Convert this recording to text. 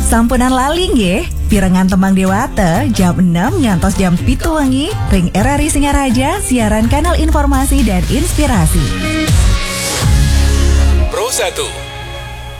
Sampunan lali nggih, pirengan tembang Dewata jam 6 ngantos jam 7 wengi, ring RRI Singaraja, siaran kanal informasi dan inspirasi. Pro 1